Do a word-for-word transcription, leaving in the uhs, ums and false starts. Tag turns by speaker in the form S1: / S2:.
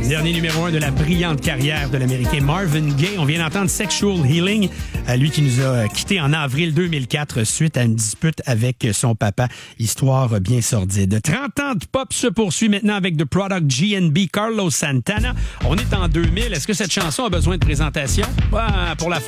S1: Dernier numéro un de la brillante carrière de l'Américain Marvin Gaye. On vient d'entendre Sexual Healing, lui qui nous a quittés en avril deux mille quatre suite à une dispute avec son papa. Histoire bien sordide. trente ans de pop se poursuit maintenant avec The Product G N B, Carlos Santana. On est en deux mille. Est-ce que cette chanson a besoin de présentation? Ah, pour la faire